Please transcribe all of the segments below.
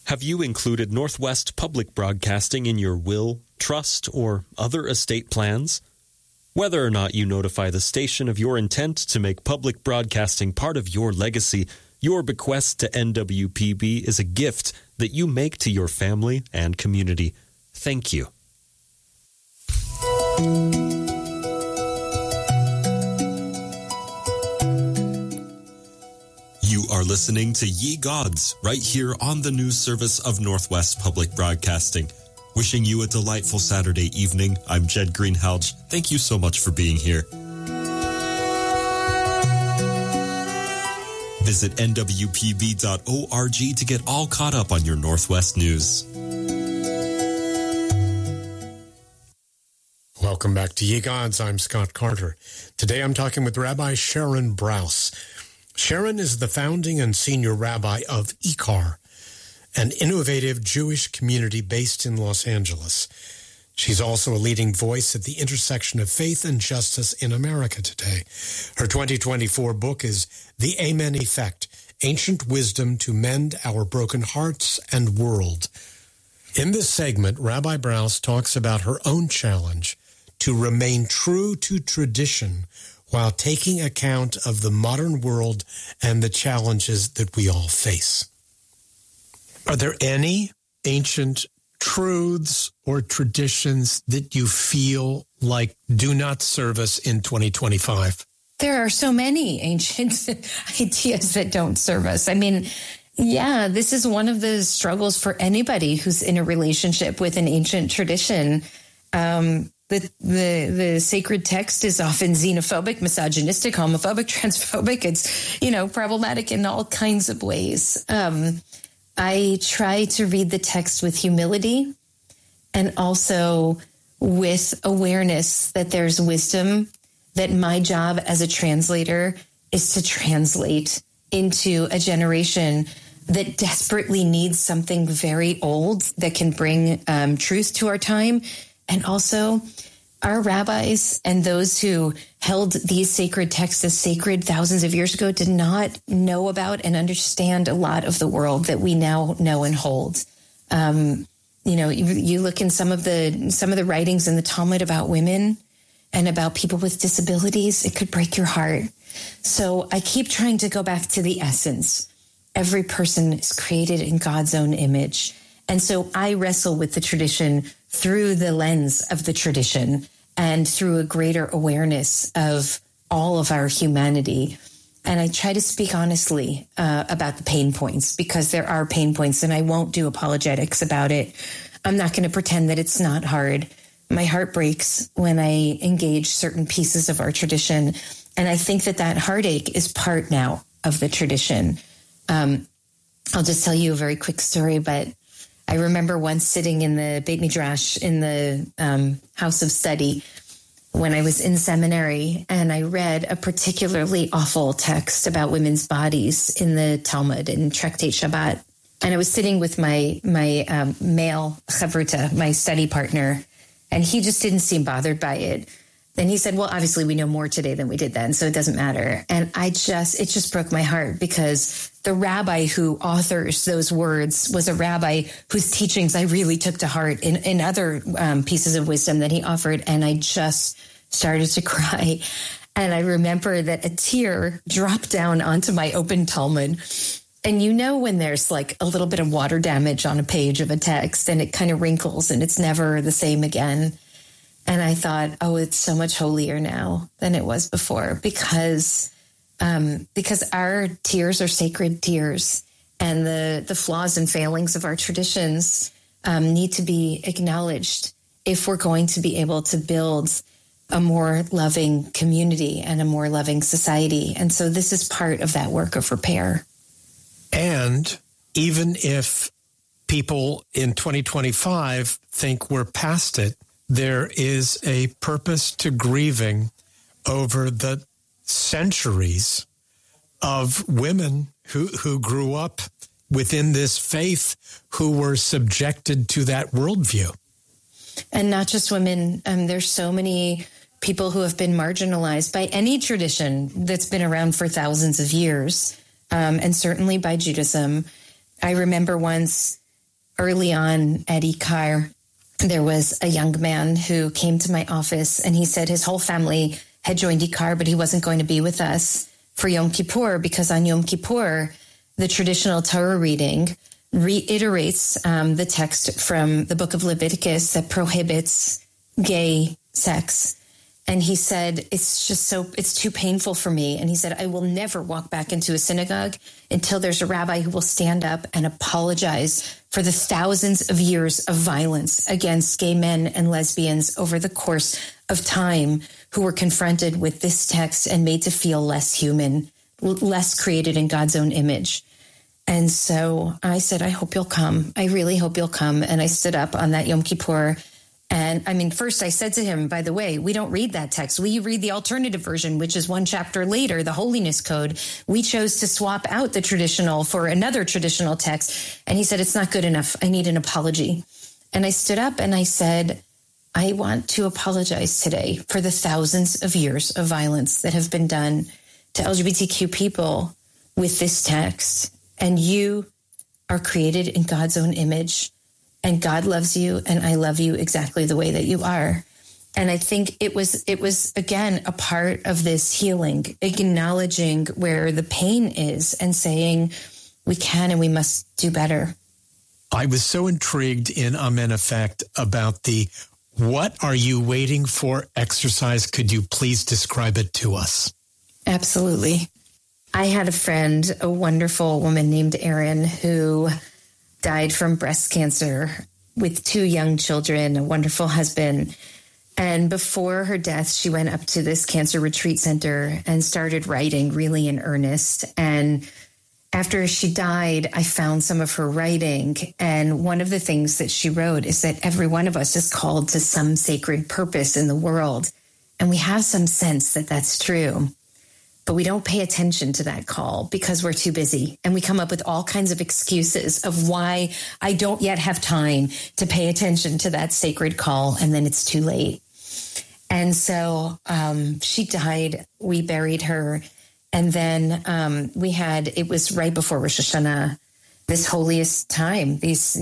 Have you included Northwest Public Broadcasting in your will, trust, or other estate plans? Whether or not you notify the station of your intent to make public broadcasting part of your legacy, your bequest to NWPB is a gift that you make to your family and community. Thank you. You are listening to Ye Gods right here on the news service of Northwest Public Broadcasting. Wishing you a delightful Saturday evening. I'm Jed Greenhalgh. Thank you so much for being here. Visit nwpb.org to get all caught up on your Northwest news. Welcome back to Ye Gods. I'm Scott Carter. Today I'm talking with Rabbi Sharon Brous. Sharon is the founding and senior rabbi of IKAR, an innovative Jewish community based in Los Angeles. She's also a leading voice at the intersection of faith and justice in America today. Her 2024 book is The Amen Effect, Ancient Wisdom to Mend Our Broken Hearts and World. In this segment, Rabbi Brous talks about her own challenge to remain true to tradition while taking account of the modern world and the challenges that we all face. Are there any ancient truths or traditions that you feel like do not serve us in 2025? There are so many ancient ideas that don't serve us. I mean, yeah, this is one of the struggles for anybody who's in a relationship with an ancient tradition. The sacred text is often xenophobic, misogynistic, homophobic, transphobic. It's, problematic in all kinds of ways. I try to read the text with humility and also with awareness that there's wisdom, that my job as a translator is to translate into a generation that desperately needs something very old that can bring truth to our time. And also, our rabbis and those who held these sacred texts as sacred thousands of years ago did not know about and understand a lot of the world that we now know and hold. You look in some of the writings in the Talmud about women and about people with disabilities, it could break your heart. So I keep trying to go back to the essence. Every person is created in God's own image. And so I wrestle with the tradition through the lens of the tradition and through a greater awareness of all of our humanity. And I try to speak honestly about the pain points, because there are pain points, and I won't do apologetics about it. I'm not going to pretend that it's not hard. My heart breaks when I engage certain pieces of our tradition. And I think that heartache is part now of the tradition. I'll just tell you a very quick story, but I remember once sitting in the Beit Midrash in the house of study when I was in seminary, and I read a particularly awful text about women's bodies in the Talmud in Tractate Shabbat. And I was sitting with my male chavruta, my study partner, and he just didn't seem bothered by it. Then he said, well, obviously we know more today than we did then, so it doesn't matter. And it just broke my heart, because the rabbi who authors those words was a rabbi whose teachings I really took to heart in other pieces of wisdom that he offered. And I just started to cry. And I remember that a tear dropped down onto my open Talmud. And when there's like a little bit of water damage on a page of a text and it kind of wrinkles and it's never the same again. And I thought, oh, it's so much holier now than it was before, because our tears are sacred tears, and the flaws and failings of our traditions need to be acknowledged if we're going to be able to build a more loving community and a more loving society. And so this is part of that work of repair. And even if people in 2025 think we're past it, there is a purpose to grieving over the centuries of women who grew up within this faith, who were subjected to that worldview. And not just women. There's so many people who have been marginalized by any tradition that's been around for thousands of years, and certainly by Judaism. I remember once early on at IKAR, there was a young man who came to my office, and he said his whole family had joined IKAR, but he wasn't going to be with us for Yom Kippur, because on Yom Kippur, the traditional Torah reading reiterates the text from the book of Leviticus that prohibits gay sex. And he said, it's too painful for me. And he said, I will never walk back into a synagogue until there's a rabbi who will stand up and apologize for the thousands of years of violence against gay men and lesbians over the course of time, who were confronted with this text and made to feel less human, less created in God's own image. And so I said, I hope you'll come. I really hope you'll come. And I stood up on that Yom Kippur. And first I said to him, by the way, we don't read that text. We read the alternative version, which is one chapter later, the Holiness Code. We chose to swap out the traditional for another traditional text. And he said, it's not good enough. I need an apology. And I stood up and I said, I want to apologize today for the thousands of years of violence that have been done to LGBTQ people with this text. And you are created in God's own image. And God loves you, and I love you exactly the way that you are. And I think it was again, a part of this healing, acknowledging where the pain is and saying we can and we must do better. I was so intrigued in Amen Effect about the "what are you waiting for" exercise. Could you please describe it to us? Absolutely. I had a friend, a wonderful woman named Erin, who died from breast cancer with 2 young children, a wonderful husband. And before her death, she went up to this cancer retreat center and started writing really in earnest. And after she died, I found some of her writing. And one of the things that she wrote is that every one of us is called to some sacred purpose in the world. And we have some sense that that's true. But we don't pay attention to that call because we're too busy. And we come up with all kinds of excuses of why I don't yet have time to pay attention to that sacred call. And then it's too late. And so she died. We buried her. And then it was right before Rosh Hashanah, this holiest time,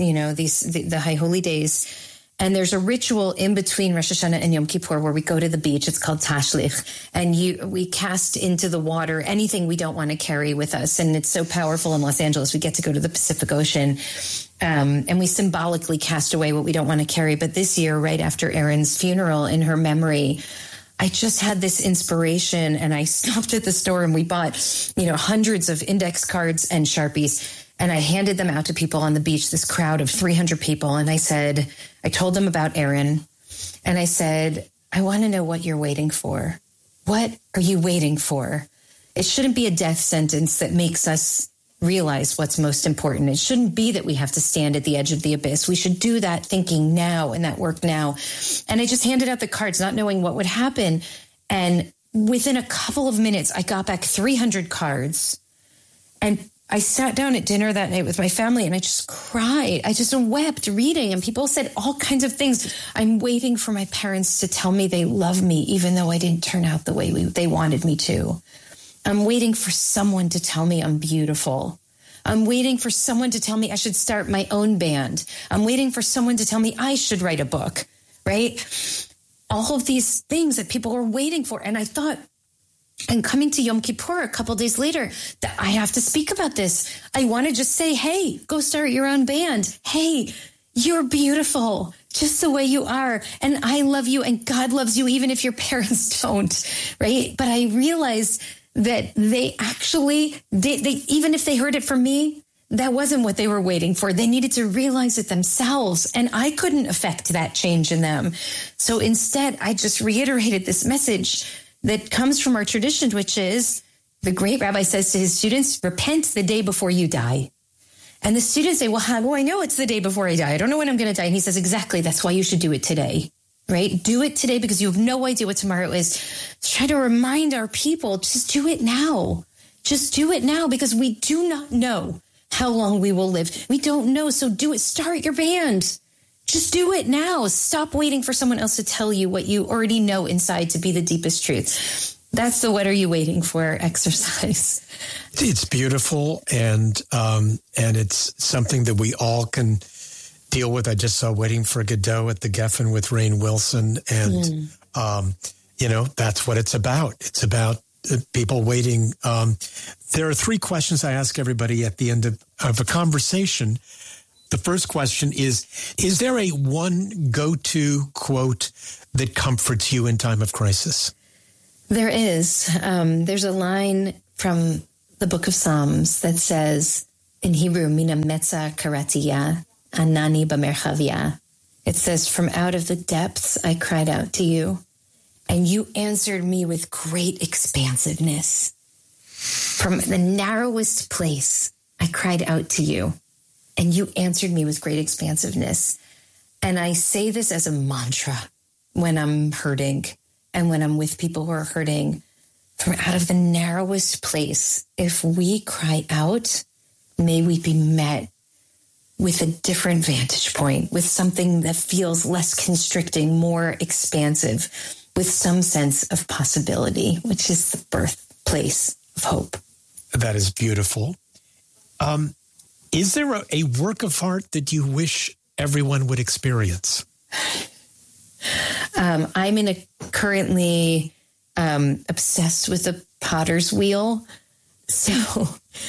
the high holy days. And there's a ritual in between Rosh Hashanah and Yom Kippur where we go to the beach. It's called Tashlich. And we cast into the water anything we don't want to carry with us. And it's so powerful in Los Angeles. We get to go to the Pacific Ocean. And we symbolically cast away what we don't want to carry. But this year, right after Erin's funeral, in her memory, I just had this inspiration, and I stopped at the store and we bought, hundreds of index cards and Sharpies. And I handed them out to people on the beach, this crowd of 300 people. And I told them about Erin. And I said, I want to know what you're waiting for. What are you waiting for? It shouldn't be a death sentence that makes us realize what's most important. It shouldn't be that we have to stand at the edge of the abyss. We should do that thinking now and that work now. And I just handed out the cards, not knowing what would happen. And within a couple of minutes, I got back 300 cards. And I sat down at dinner that night with my family and I just cried. I just wept reading, and people said all kinds of things. I'm waiting for my parents to tell me they love me, even though I didn't turn out the way they wanted me to. I'm waiting for someone to tell me I'm beautiful. I'm waiting for someone to tell me I should start my own band. I'm waiting for someone to tell me I should write a book, right? All of these things that people are waiting for. And I thought, and coming to Yom Kippur a couple days later, that I have to speak about this. I want to just say, hey, go start your own band. Hey, you're beautiful just the way you are. And I love you and God loves you, even if your parents don't, right? But I realized that they actually, even if they heard it from me, that wasn't what they were waiting for. They needed to realize it themselves. And I couldn't affect that change in them. So instead, I just reiterated this message that comes from our tradition, which is the great rabbi says to his students, repent the day before you die. And the students say, well, how do I know it's the day before I die? I don't know when I'm going to die. And he says, exactly. That's why you should do it today, right? Do it today because you have no idea what tomorrow is. Try to remind our people, just do it now. Just do it now because we do not know how long we will live. We don't know. So do it. Start your band. Just do it now. Stop waiting for someone else to tell you what you already know inside to be the deepest truth. That's the "what are you waiting for" exercise. It's beautiful, and it's something that we all can deal with. I just saw Waiting for Godot at the Geffen with Rainn Wilson. And, that's what it's about. It's about people waiting. There are 3 questions I ask everybody at the end of a conversation. The first question is there a one go-to quote that comforts you in time of crisis? There is. There's a line from the book of Psalms that says, in Hebrew, Mina metza karatiya, anani b'merchavia. It says, from out of the depths I cried out to you, and you answered me with great expansiveness. From the narrowest place I cried out to you, and you answered me with great expansiveness. And I say this as a mantra when I'm hurting and when I'm with people who are hurting. From out of the narrowest place, if we cry out, may we be met with a different vantage point, with something that feels less constricting, more expansive, with some sense of possibility, which is the birthplace of hope. That is beautiful. Is there a work of art that you wish everyone would experience? I'm currently obsessed with the Potter's Wheel. So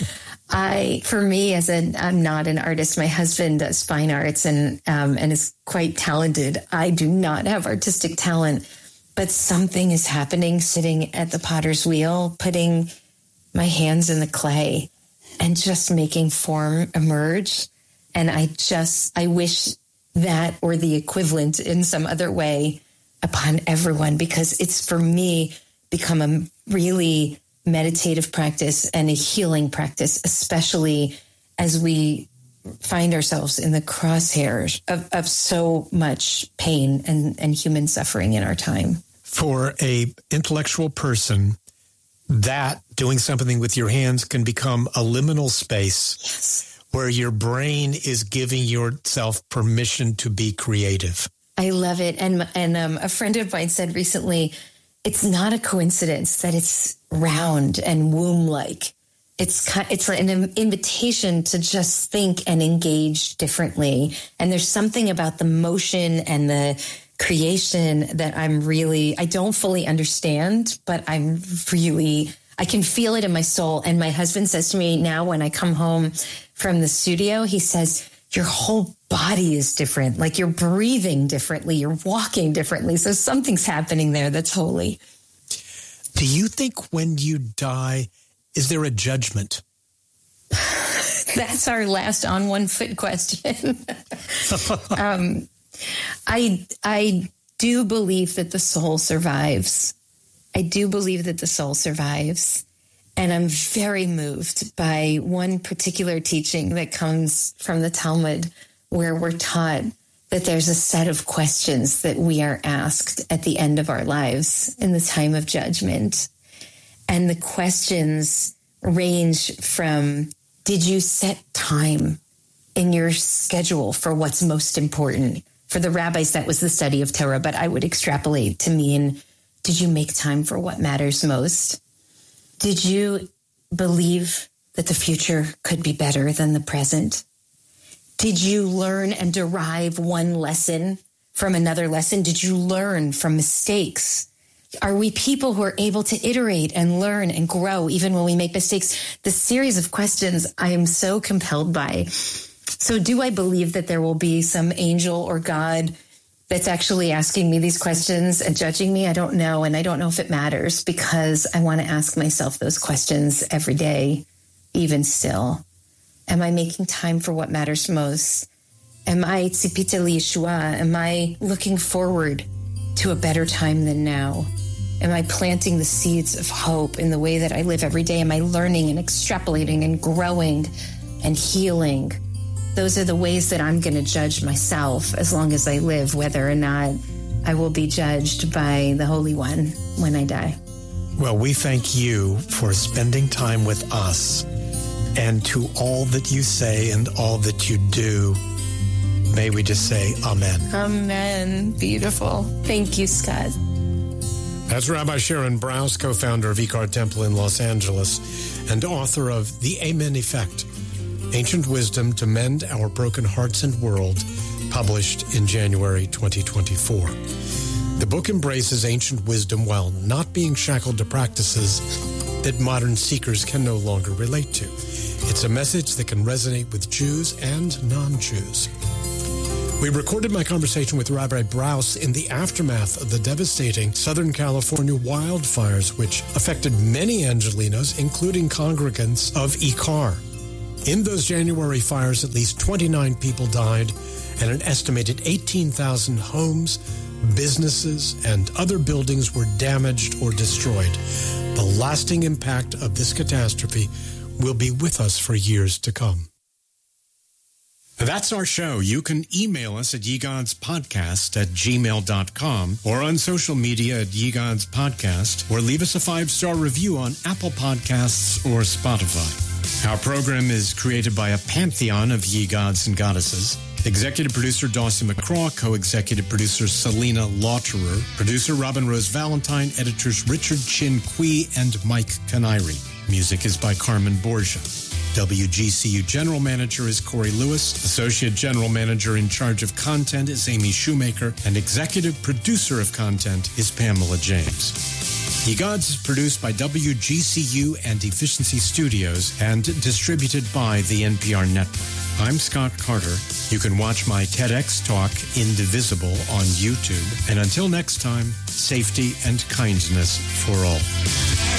I'm not an artist. My husband does fine arts and is quite talented. I do not have artistic talent, but something is happening sitting at the Potter's Wheel, putting my hands in the clay and just making form emerge. And I wish that or the equivalent in some other way upon everyone, because it's, for me, become a really meditative practice and a healing practice, especially as we find ourselves in the crosshairs of so much pain and human suffering in our time. For a intellectual person, that doing something with your hands can become a liminal space where your brain is giving yourself permission to be creative. I love it. And a friend of mine said recently, it's not a coincidence that it's round and womb-like. It's an invitation to just think and engage differently. And there's something about the motion and the creation that I don't fully understand, but I can feel it in my soul. And my husband says to me now when I come home from the studio, he says, your whole body is different. Like you're breathing differently. You're walking differently. So something's happening there that's holy. Do you think when you die, is there a judgment? That's our last on one foot question. I do believe that the soul survives. And I'm very moved by one particular teaching that comes from the Talmud, where we're taught that there's a set of questions that we are asked at the end of our lives in the time of judgment. And the questions range from, did you set time in your schedule for what's most important? For the rabbis, that was the study of Torah, but I would extrapolate to mean, did you make time for what matters most? Did you believe that the future could be better than the present? Did you learn and derive one lesson from another lesson? Did you learn from mistakes? Are we people who are able to iterate and learn and grow even when we make mistakes? The series of questions I am so compelled by. So do I believe that there will be some angel or God that's actually asking me these questions and judging me? I don't know. And I don't know if it matters, because I want to ask myself those questions every day, even still. Am I making time for what matters most? Am I tzipita liyeshua? Am I looking forward to a better time than now? Am I planting the seeds of hope in the way that I live every day? Am I learning and extrapolating and growing and healing? Those are the ways that I'm going to judge myself as long as I live, whether or not I will be judged by the Holy One when I die. Well, we thank you for spending time with us, and to all that you say and all that you do, may we just say amen. Amen. Beautiful. Thank you, Scott. That's Rabbi Sharon Brous, co-founder of Ikar Temple in Los Angeles and author of The Amen Effect, Ancient Wisdom to Mend Our Broken Hearts and World, published in January 2024. The book embraces ancient wisdom while not being shackled to practices that modern seekers can no longer relate to. It's a message that can resonate with Jews and non-Jews. We recorded my conversation with Rabbi Brous in the aftermath of the devastating Southern California wildfires, which affected many Angelenos, including congregants of IKAR. In those January fires, at least 29 people died, and an estimated 18,000 homes, businesses, and other buildings were damaged or destroyed. The lasting impact of this catastrophe will be with us for years to come. That's our show. You can email us at yegodspodcast@gmail.com or on social media at yegodspodcast, or leave us a 5-star review on Apple Podcasts or Spotify. Our program is created by a pantheon of ye gods and goddesses. Executive producer Dawson McCraw, co-executive producer Selena Lauterer, producer Robin Rose Valentine, editors Richard Chin Kui and Mike Canary. Music is by Carmen Borgia. WGCU General Manager is Corey Lewis. Associate General Manager in charge of content is Amy Shoemaker. And Executive Producer of Content is Pamela James. Ye Gods is produced by WGCU and Efficiency Studios and distributed by the NPR Network. I'm Scott Carter. You can watch my TEDx talk, Indivisible, on YouTube. And until next time, safety and kindness for all.